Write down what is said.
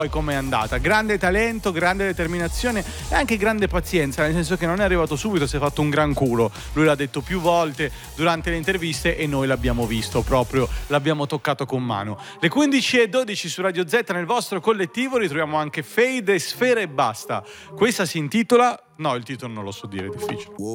Poi com'è andata? Grande talento, grande determinazione e anche grande pazienza, nel senso che non è arrivato subito, si è fatto un gran culo. Lui l'ha detto più volte durante le interviste e noi l'abbiamo visto proprio, l'abbiamo toccato con mano. Le 15:12 su Radio Z nel vostro collettivo ritroviamo anche Fade e Sfera e Basta. Questa si intitola... No, il titolo non lo so dire, è difficile.